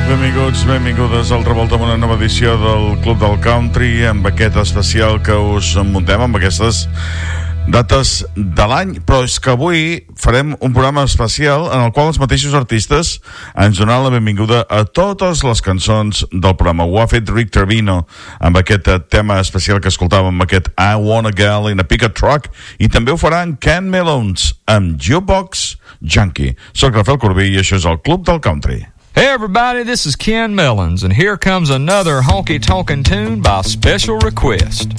Benvingudes al Revolta amb una nova edició del Club del Country, amb aquest especial que us muntem amb aquestes dates de l'any, però és que avui farem un programa especial en el qual els mateixos artistes ens donaran la benvinguda a totes les cançons del programa. Ho ha fet Rick Trevino amb aquest tema especial que escoltàvem, amb aquest I Want a Girl in a Pickup Truck, i també ho faran Ken Melons amb Jukebox Junkie. Soc Rafael Corbí i això és el Club del Country. Hey everybody, this is Ken Melons, and here comes another honky-tonkin' tune by special request.